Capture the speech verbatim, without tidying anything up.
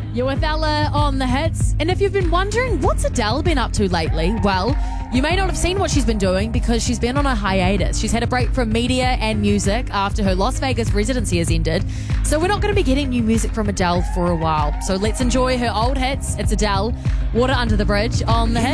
You're with Ella on the hits. And if you've been wondering, what's Adele been up to lately? Well, you may not have seen what she's been doing because she's been on a hiatus. She's had a break from media and music after her Las Vegas residency has ended. So we're not going to be getting new music from Adele for a while. So let's enjoy her old hits. It's Adele, Water Under the Bridge on the hits.